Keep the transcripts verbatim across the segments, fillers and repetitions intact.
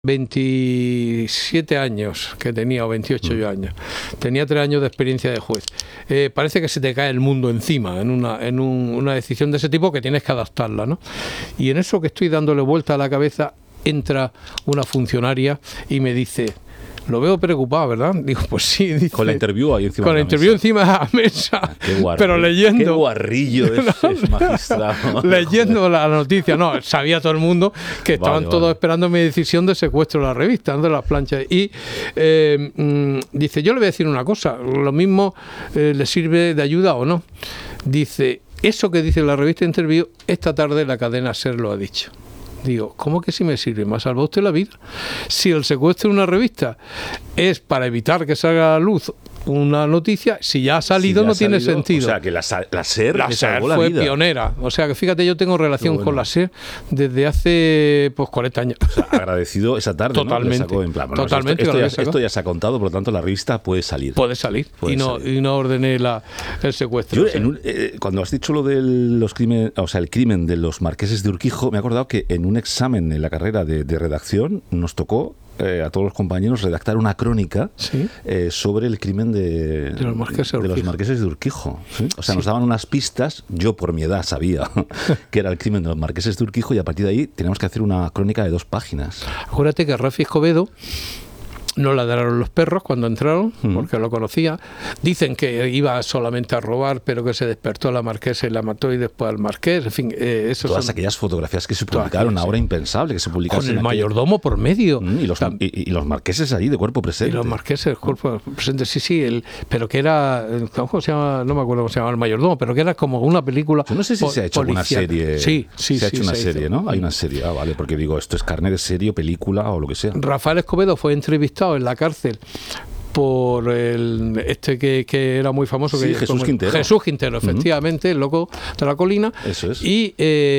veintisiete años que tenía, o veintiocho mm. años. Tenía tres años de experiencia de juez. Eh, parece que se te cae el mundo encima en, una, en un, una decisión de ese tipo que tienes que adaptarla, ¿no? Y en eso que estoy dándole vuelta a la cabeza, entra una funcionaria y me dice... Lo veo preocupado, ¿verdad? Digo, pues sí. Dice, con la interview ahí encima Con de la la interview mesa. encima de la mesa. Ah, qué guarrillo, pero leyendo. Qué guarrillo es, es magistrado. Leyendo la noticia. No, sabía todo el mundo que estaban vale, todos vale. esperando mi decisión de secuestro de la revista, de las planchas. Y eh, mmm, dice, yo le voy a decir una cosa. Lo mismo eh, le sirve de ayuda o no. Dice, eso que dice la revista Interview, esta tarde la cadena SER lo ha dicho. Digo, ¿cómo que si me sirve? ¿Me ha salvado usted la vida? Si el secuestro de una revista es para evitar que salga a la luz una noticia, si ya ha salido si ya no ha tiene salido, sentido. O sea, que la, la SER, la SER fue la pionera. O sea, que fíjate, yo tengo relación bueno. con la SER desde hace pues cuarenta años. O sea, agradecido esa tarde, totalmente, ¿no? Sacó en plan, bueno, totalmente. Esto, esto, ya, esto ya se ha contado, por lo tanto la revista puede salir. Puede salir. Puede y, no, salir. y no ordené la, el secuestro. Yo, en un, eh, cuando has dicho lo del los crimen, o sea, el crimen de los marqueses de Urquijo, me he acordado que en un examen en la carrera de, de redacción nos tocó Eh, a todos los compañeros redactar una crónica ¿Sí? eh, sobre el crimen de, de, los, marqueses de los marqueses de Urquijo. ¿Sí? O sea, sí. nos daban unas pistas, yo por mi edad sabía que era el crimen de los marqueses de Urquijo y a partir de ahí teníamos que hacer una crónica de dos páginas. Acuérdate que Rafi Escobedo no ladraron los perros cuando entraron, uh-huh. porque lo conocía. Dicen que iba solamente a robar, pero que se despertó a la marquesa y la mató y después al marqués. En fin, eh, eso todas son... aquellas fotografías que se publicaron, ahora sí. impensable, que se publicaron. Con el mayordomo aquel... por medio. Mm, y, los, y, y los marqueses ahí de cuerpo presente. Y los marqueses de cuerpo presente, sí, sí. El, pero que era, ¿cómo se llama? No me acuerdo cómo se llama el mayordomo, pero que era como una película. Yo no sé si po- se ha hecho policial. una serie. Sí, sí, se ha sí, hecho una se serie, hizo. ¿no? Hay una serie, ah, vale, porque digo, esto es carne de serie, película o lo que sea. Rafael Escobedo fue entrevistado en la cárcel por el este que, que era muy famoso, sí, que Jesús como, Quintero. Jesús Quintero, efectivamente, uh-huh. el loco de la colina. Eso es. Y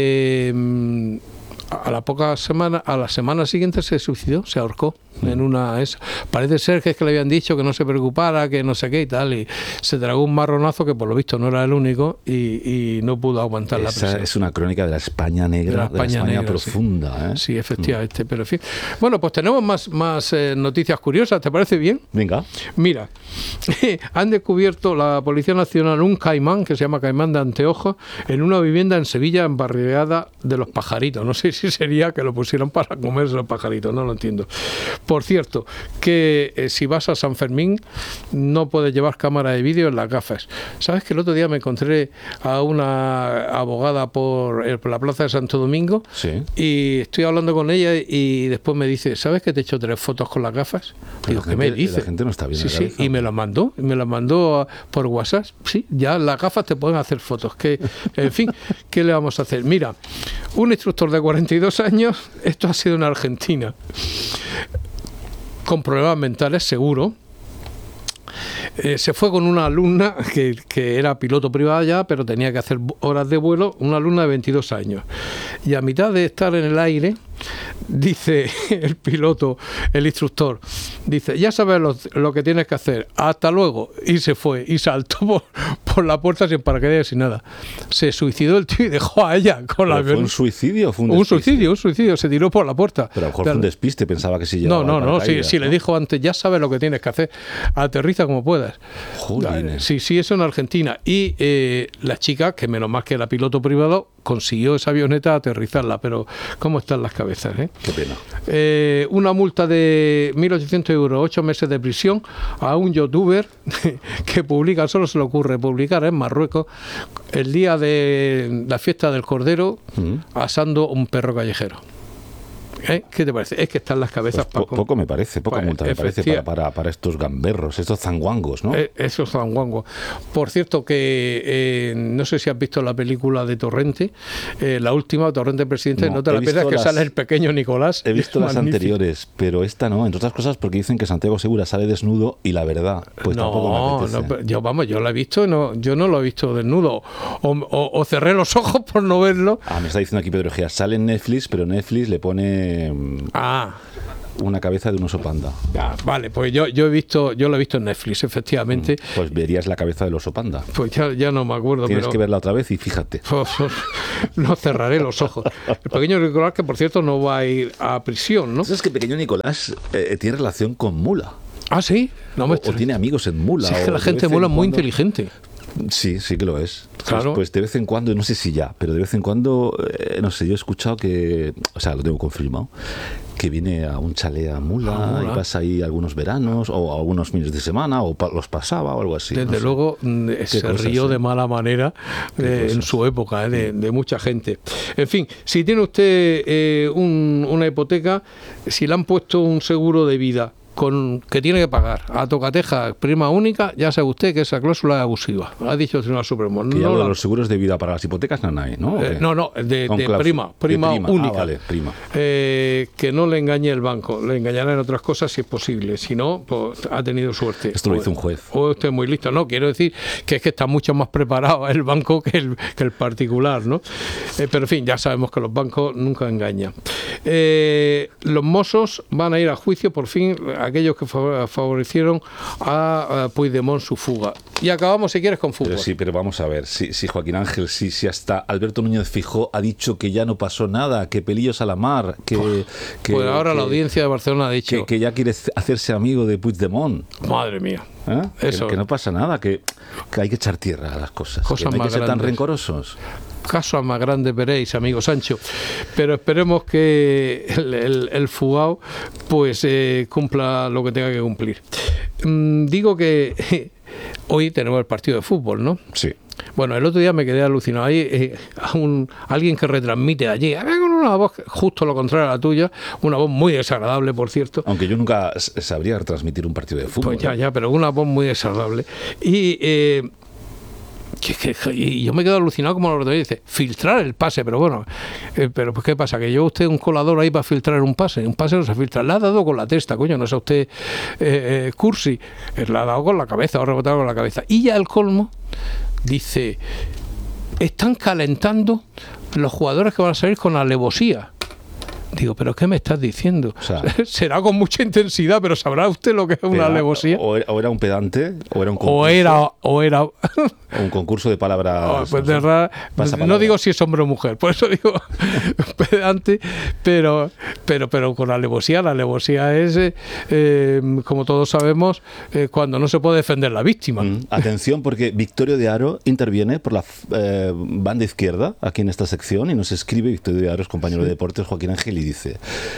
eh, a la poca semana, a la semana siguiente se suicidó, se ahorcó uh-huh. en una esa. Parece ser que es que le habían dicho que no se preocupara, que no sé qué y tal, y se tragó un marronazo que por lo visto no era el único y, y no pudo aguantar Esa la presión. Es una crónica de la España negra, de la España, de la España negra, profunda. Sí, ¿eh? sí efectivamente, uh-huh. pero en fin. Bueno, pues tenemos más, más eh, noticias curiosas, ¿te parece bien? Venga. Mira, han descubierto la Policía Nacional un caimán que se llama caimán de anteojos en una vivienda en Sevilla, en barriada de Los Pajaritos. No sé si sería que lo pusieron para comerse los pajaritos, no lo entiendo. Por cierto, que eh, si vas a San Fermín no puedes llevar cámara de vídeo en las gafas. ¿Sabes que el otro día me encontré a una abogada por, eh, por la plaza de Santo Domingo? Sí. Y estoy hablando con ella y después me dice, ¿sabes que te he hecho tres fotos con las gafas? Pero Digo, ¿qué me dice? La gente no está bien. Sí, sí, y me las mandó, me las mandó por WhatsApp. Sí, ya las gafas te pueden hacer fotos. Que, en fin, ¿qué le vamos a hacer? Mira, un instructor de cuarenta y dos años, esto ha sido en Argentina, con problemas mentales, seguro. Eh, se fue con una alumna que, que era piloto privada ya, pero tenía que hacer horas de vuelo, una alumna de veintidós años. Y a mitad de estar en el aire, dice el piloto, el instructor, dice, ya sabes lo, lo que tienes que hacer, hasta luego. Y se fue, y saltó por, por la puerta sin paracaídas, sin nada. Se suicidó el tío y dejó a ella con la avión. ¿Fue un suicidio o fue un despiste? Un suicidio, un suicidio, se tiró por la puerta. Pero a lo mejor fue un despiste, pensaba que sí llevaba No, no, no, sí, sí, ¿no? le dijo antes, ya sabes lo que tienes que hacer, aterriza como puedas. Jolines. Sí, sí, eso en Argentina. Y eh, la chica, que menos mal que era piloto privado, consiguió esa avioneta aterrizarla, pero ¿cómo están las cabezas? Eh? Qué pena. Eh, una multa de mil ochocientos euros, ocho meses de prisión a un youtuber que publica, solo se le ocurre publicar en Marruecos el día de la fiesta del Cordero mm. asando un perro callejero. ¿Eh? ¿Qué te parece? Es que están las cabezas... Pues po- poco me parece, poca pues, multa me parece para, para, para estos gamberros, estos zanguangos, ¿no? Eh, esos zanguangos. Por cierto que eh, no sé si has visto la película de Torrente, eh, la última, Torrente Presidente, no, no te la pierdas, que sale el pequeño Nicolás. He visto las magnífico. Anteriores, pero esta no, entre otras cosas porque dicen que Santiago Segura sale desnudo y la verdad, pues no, tampoco me apetece. No, yo, vamos, yo la he visto, no, yo no lo he visto desnudo, o, o, o cerré los ojos por no verlo. Ah, me está diciendo aquí Pedro Gea, sale en Netflix, pero Netflix le pone tiene ah. una cabeza de un oso panda. Ah, vale, pues yo, yo he visto, yo lo he visto en Netflix, efectivamente. Pues verías la cabeza del oso panda. Pues ya, ya no me acuerdo. Tienes pero... que verla otra vez y fíjate. No cerraré los ojos. El pequeño Nicolás, que por cierto no va a ir a prisión, ¿no? ¿Sabes que pequeño Nicolás eh, tiene relación con Mula? Ah, sí. No me o, o tiene amigos en Mula. Sí, es que la de gente vez de Mula en es muy cuando- inteligente. Sí, sí que lo es. Claro. Pues, pues de vez en cuando, no sé si ya, pero de vez en cuando, eh, no sé, yo he escuchado que, o sea, lo tengo confirmado, que viene a un chalet a Mula, A Mula. y pasa ahí algunos veranos o algunos fines de semana o pa- los pasaba o algo así. Desde no sé. luego mm, se cosas, rió eh? de mala manera eh, en cosas. su época, eh, de, de mucha gente. En fin, si tiene usted eh, un- una hipoteca, si le han puesto un seguro de vida con que tiene que pagar a tocateja prima única, ya sabe usted que esa cláusula es abusiva. Ha dicho el Tribunal Supremo. Que ya No, lo de la- los seguros de vida para las hipotecas no hay, ¿no? ¿O eh, qué? no, no, de, Con de cláusula. prima, De prima, prima. única. Ah, vale, prima. Eh, que no le engañe el banco, le engañará en otras cosas si es posible. Si no, pues ha tenido suerte. Esto lo O- hizo un juez. O usted es muy listo. No, quiero decir que es que está mucho más preparado el banco que el, que el particular, ¿no? Eh, pero en fin, ya sabemos que los bancos nunca engañan. Eh, los mozos van a ir a juicio, por fin, aquellos que fa- favorecieron a, a Puigdemont su fuga. Y acabamos, si quieres, con fútbol. Pero sí, pero vamos a ver, si, si Joaquín Ángel, si, si hasta Alberto Núñez Feijóo ha dicho que ya no pasó nada, que pelillos a la mar, que... que pues ahora que, la audiencia de Barcelona ha dicho, que, que ya quiere hacerse amigo de Puigdemont. madre mía, ¿eh? Que- Eso. Que, no pasa nada, que, que hay que echar tierra a las cosas. Cosas que no hay que más ser tan grandes. rencorosos. casos más grandes veréis, amigo Sancho. Pero esperemos que el, el, el fugao pues eh, cumpla lo que tenga que cumplir. Mm, digo que hoy tenemos el partido de fútbol, ¿no? Sí. Bueno, el otro día me quedé alucinado. Hay eh, un, alguien que retransmite allí, con una voz justo lo contrario a la tuya, una voz muy desagradable, por cierto. Aunque yo nunca s- sabría retransmitir un partido de fútbol. Pues ya, ¿eh? ya, pero una voz muy desagradable. Y... Eh, Que, que, y yo me quedo alucinado como lo dice, filtrar el pase, pero bueno, eh, pero pues qué pasa, que yo usted un colador ahí para filtrar un pase, un pase no se filtra, le ha dado con la testa, coño, no es a usted eh, eh, cursi, eh, le ha dado con la cabeza, o rebotado con la cabeza. Y ya el colmo dice, están calentando los jugadores que van a salir con alevosía. Digo, ¿pero qué me estás diciendo? O sea, será con mucha intensidad, pero ¿sabrá usted lo que es una Era- alevosía? O era, o era un pedante, o era un concurso, O era, o era o un concurso de palabras. Oh, pues no sé, de ra- pasapalabra. no digo si es hombre o mujer, por eso digo pedante, pero pero pero con alevosía. La alevosía es, eh, eh, como todos sabemos, eh, cuando no se puede defender la víctima. Mm, Atención, porque Victorio de Aro interviene por la eh, banda izquierda aquí en esta sección y nos escribe Victorio de Aro, es compañero de deportes, Joaquín Ángel, y dice: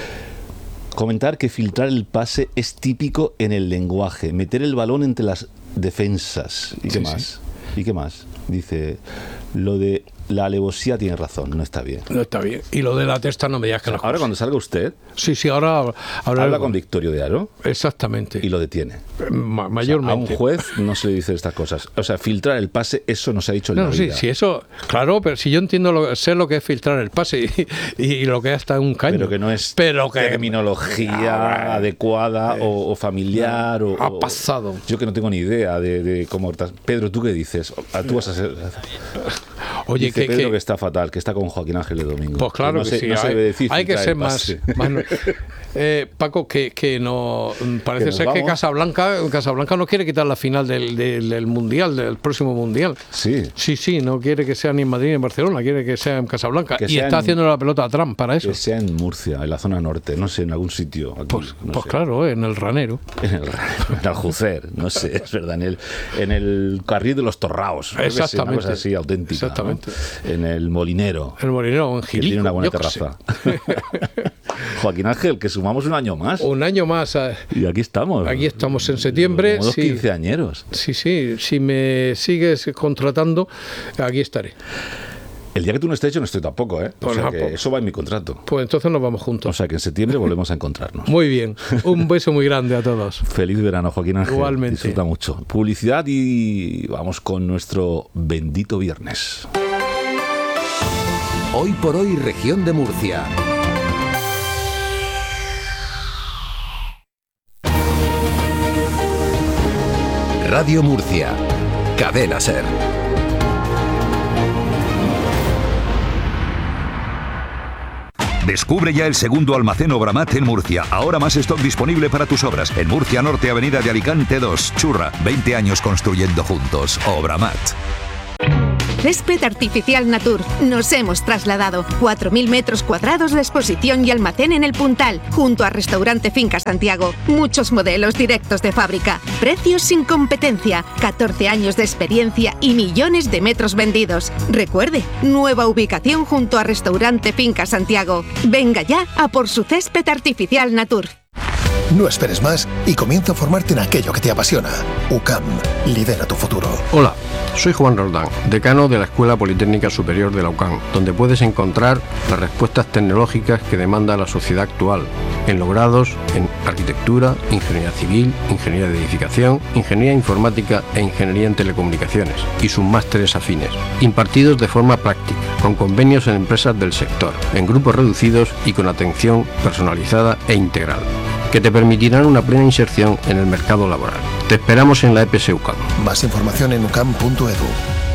comentar que filtrar el pase es típico en el lenguaje, meter el balón entre las defensas. ¿Y qué Sí, más? ¿Y qué más? Dice, lo de la alevosía tiene razón, no está bien. No está bien. Y lo de la testa no me digas que las Ahora cosas. cuando salga usted, Sí, sí, ahora, ahora habla con Victorio de Aro exactamente. y lo detiene. Ma- A mayormente. un juez no se le dice estas cosas. O sea, filtrar el pase, eso no se ha dicho en No, la no, sí, vida. sí, eso, claro, pero si yo entiendo, lo, sé lo que es filtrar el pase y, y lo que es hasta un caño. Pero que no es Pero que- terminología Ah, adecuada o, o familiar. O, ha o- pasado. Yo que no tengo ni idea de, de cómo... estás- Pedro, ¿tú qué dices? Ah, Tú vas a ser... Oye, Dice que, Pedro que, que- está fatal, que está con Joaquín Ángel de domingo. Pues claro no que se, sí. no se hay, debe decir hay que filtrar ser el más. pase. más- eh, Paco, que, que no. Parece ¿Que nos ser que vamos? Casablanca, Casablanca no quiere quitar la final del, del, del Mundial, del próximo Mundial. Sí. Sí, sí, no quiere que sea ni en Madrid ni en Barcelona, quiere que sea en Casablanca. Que y sea está en- haciendo la pelota a Trump para eso. Que sea en Murcia, en la zona norte, no sé, en algún sitio. Aquí, Pues, no pues sé. claro, en el Ranero. En el, en Aljucer, no sé, es verdad, en el, en el carril de los Torraos. creo que sí, una Exactamente. cosa así auténtica. Exactamente. ¿no? En el Molinero. El Molinero, en Que Gilico. tiene una buena yo qué sé. terraza. Joaquín Ángel, que sumamos un año más. Un año más. eh, Y aquí estamos. Aquí estamos en septiembre. Como dos Sí. quinceañeros. Sí, sí, si me sigues contratando, aquí estaré. El día que tú no estés, yo no estoy tampoco, ¿eh? O Pues sea no, que pues- eso va en mi contrato. Pues entonces nos vamos O juntos. sea que en septiembre volvemos a encontrarnos. Muy bien. Un beso muy grande a todos. Feliz verano, Joaquín Ángel. Igualmente. Disfruta mucho. Publicidad y vamos con nuestro bendito viernes. Hoy por hoy, región de Murcia. Radio Murcia. Cadena Ser. Descubre ya el segundo almacén Obramat en Murcia. Ahora más stock disponible para tus obras. En Murcia Norte, Avenida de Alicante dos. Churra, veinte años construyendo juntos. Obramat. Césped Artificial Natur. Nos hemos trasladado. cuatro mil metros cuadrados de exposición y almacén en el Puntal, junto a Restaurante Finca Santiago. Muchos modelos directos de fábrica. Precios sin competencia. catorce años de experiencia y millones de metros vendidos. Recuerde, nueva ubicación junto a Restaurante Finca Santiago. Venga ya a por su Césped Artificial Natur. No esperes más y comienza a formarte en aquello que te apasiona. U C A M, lidera tu futuro. Hola, soy Juan Roldán, decano de la Escuela Politécnica Superior de la U C A M, donde puedes encontrar las respuestas tecnológicas que demanda la sociedad actual, en los grados en Arquitectura, Ingeniería Civil, Ingeniería de Edificación, Ingeniería Informática e Ingeniería en Telecomunicaciones, y sus másteres afines, impartidos de forma práctica, con convenios en empresas del sector, en grupos reducidos y con atención personalizada e integral, que te permitirán una plena inserción en el mercado laboral. Te esperamos en la E P S U C A M. Más información en ucam punto edu.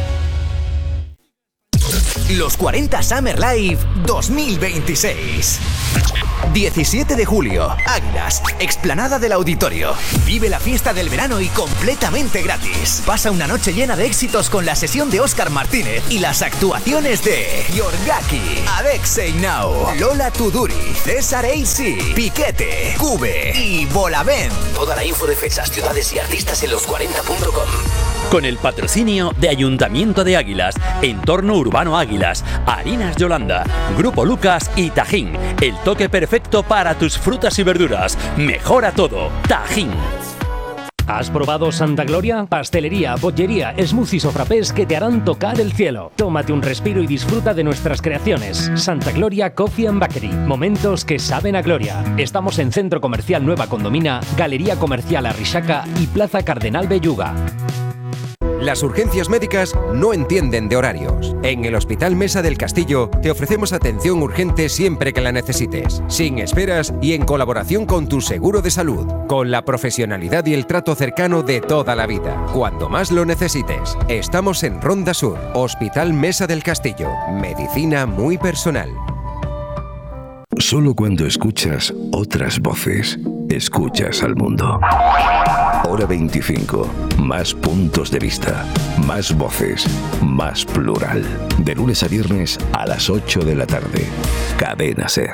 Los cuarenta Summer Live dos mil veintiséis. diecisiete de julio, Águilas, explanada del Auditorio. Vive la fiesta del verano y completamente gratis. Pasa una noche llena de éxitos con la sesión de Óscar Martínez y las actuaciones de Yorgaki, Alexei Now, Lola Tuduri, César A C, Piquete, Cube y Bolavent. Toda la info de fechas, ciudades y artistas en los cuarenta punto com. Con el patrocinio de Ayuntamiento de Águilas, Entorno Urbano Águilas, Harinas Yolanda, Grupo Lucas y Tajín. El toque perfecto para tus frutas y verduras. Mejora todo. Tajín. ¿Has probado Santa Gloria? Pastelería, bollería, smoothies o frappés que te harán tocar el cielo. Tómate un respiro y disfruta de nuestras creaciones. Santa Gloria Coffee and Bakery. Momentos que saben a gloria. Estamos en Centro Comercial Nueva Condomina, Galería Comercial Arrixaca y Plaza Cardenal Belluga. Las urgencias médicas no entienden de horarios. En el Hospital Mesa del Castillo te ofrecemos atención urgente siempre que la necesites, sin esperas y en colaboración con tu seguro de salud, con la profesionalidad y el trato cercano de toda la vida, cuando más lo necesites. Estamos en Ronda Sur, Hospital Mesa del Castillo, medicina muy personal. Solo cuando escuchas otras voces, escuchas al mundo. Hora veinticinco. Más puntos de vista, más voces, más plural. De lunes a viernes a las ocho de la tarde. Cadena SER.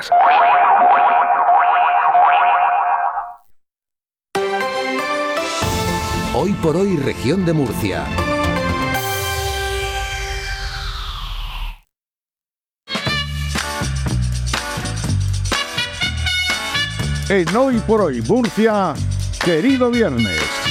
Hoy por hoy, región de Murcia. En Hoy por Hoy Murcia, querido viernes.